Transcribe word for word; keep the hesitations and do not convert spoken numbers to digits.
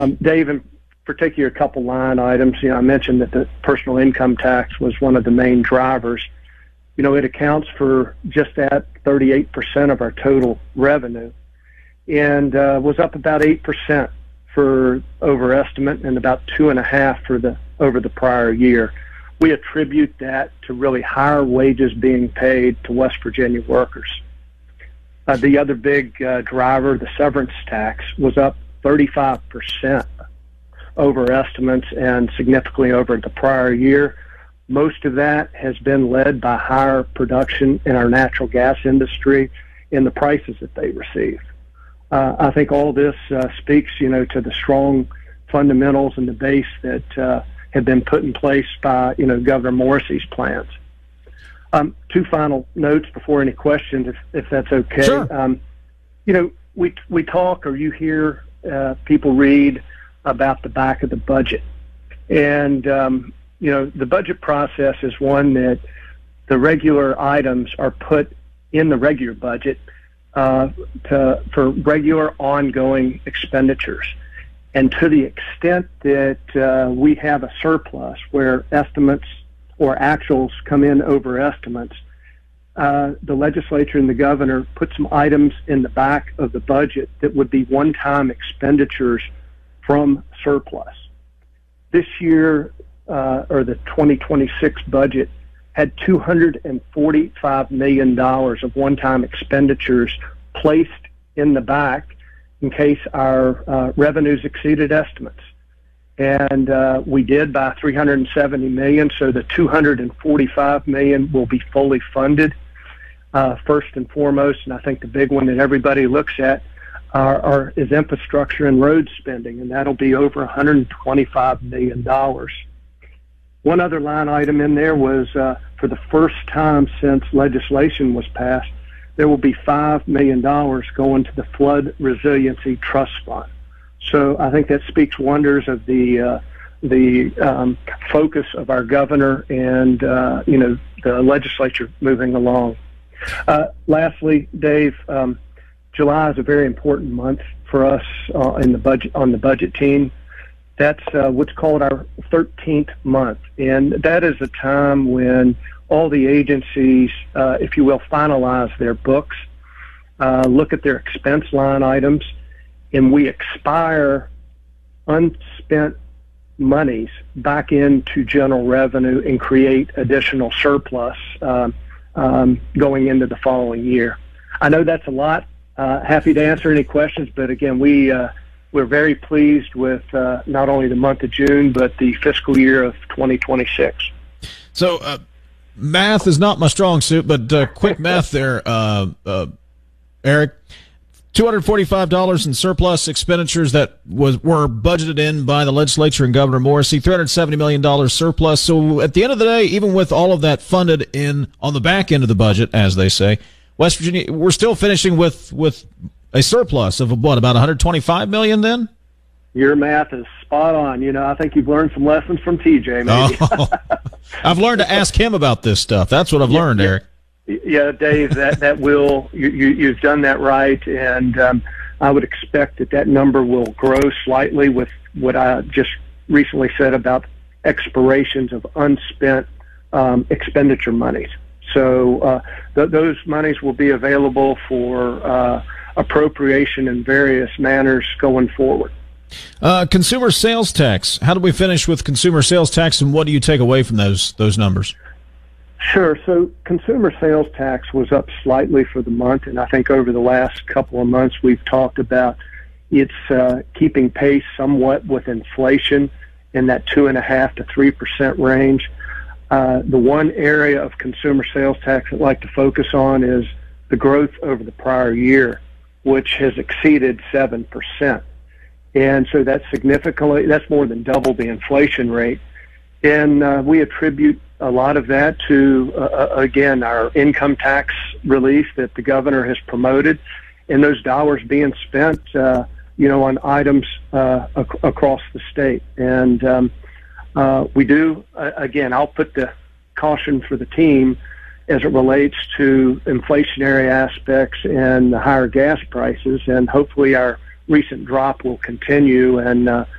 Um, Dave, in particular, a couple line items. You know, I mentioned that the personal income tax was one of the main drivers. You know, it accounts for just at thirty-eight percent of our total revenue, and uh, was up about eight percent for over estimate, and about two and a half for the over the prior year. We attribute that to really higher wages being paid to West Virginia workers. Uh, the other big uh, driver, the severance tax, was up thirty-five percent over estimates and significantly over the prior year. Most of that has been led by higher production in our natural gas industry and the prices that they receive. Uh, I think all this uh, speaks, you know, to the strong fundamentals and the base that uh, have been put in place by, you know, Governor Morrissey's plans. Um, two final notes before any questions, if, if that's okay. Sure. Um, you know, we we talk, or you hear uh, people read about the back of the budget, and um, you know, the budget process is one that the regular items are put in the regular budget uh, to, for regular ongoing expenditures. And to the extent that uh, we have a surplus where estimates or actuals come in over estimates, uh, the legislature and the governor put some items in the back of the budget that would be one-time expenditures from surplus. This year, uh, or the twenty twenty-six budget, had two hundred forty-five million dollars of one-time expenditures placed in the back in case our uh, revenues exceeded estimates. And uh, we did by three hundred seventy million dollars, so the two hundred forty-five million dollars will be fully funded. Uh, first and foremost, and I think the big one that everybody looks at are, are, is infrastructure and road spending, and that'll be over one hundred twenty-five million dollars. One other line item in there was uh, for the first time since legislation was passed, there will be five million dollars going to the Flood Resiliency Trust Fund. So I think that speaks wonders of the uh, the um, focus of our governor and uh, you know, the legislature moving along. Uh, lastly, Dave, um, July is a very important month for us uh, in the budget on the budget team. That's uh, what's called our thirteenth month, and that is a time when all the agencies, uh, if you will, finalize their books, uh, look at their expense line items, and we expire unspent monies back into general revenue and create additional surplus um, um, going into the following year. I know that's a lot. Uh, happy to answer any questions, but again, we uh, we're very pleased with uh, not only the month of June, but the fiscal year of twenty twenty-six. So, uh, math is not my strong suit, but uh, quick math there, uh, uh, Eric. two hundred forty-five dollars in surplus expenditures that was were budgeted in by the legislature and Governor Morrissey, three hundred seventy million dollars surplus. So at the end of the day, even with all of that funded in on the back end of the budget, as they say, West Virginia, we're still finishing with, with a surplus of what, about one hundred twenty-five million dollars then? Your math is spot on. You know, I think you've learned some lessons from T J, maybe. Oh, I've learned to ask him about this stuff. That's what I've yeah, learned, yeah. Eric. Yeah, Dave, that, that will, you, you, you've done that right, and um, I would expect that that number will grow slightly with what I just recently said about expirations of unspent um, expenditure monies. So uh, th- those monies will be available for uh, appropriation in various manners going forward. Uh, consumer sales tax. How do we finish with consumer sales tax, and what do you take away from those those numbers? Sure. So consumer sales tax was up slightly for the month, and I think over the last couple of months we've talked about it's uh, keeping pace somewhat with inflation in that two and a half to three percent range. Uh, the one area of consumer sales tax I'd like to focus on is the growth over the prior year, which has exceeded seven percent. And so that's significantly, that's more than double the inflation rate. And uh, we attribute a lot of that to, uh, again, our income tax relief that the governor has promoted, and those dollars being spent, uh, you know, on items uh, ac- across the state. And um, uh, we do, uh, again, I'll put the caution for the team as it relates to inflationary aspects and the higher gas prices, and hopefully our recent drop will continue, and uh,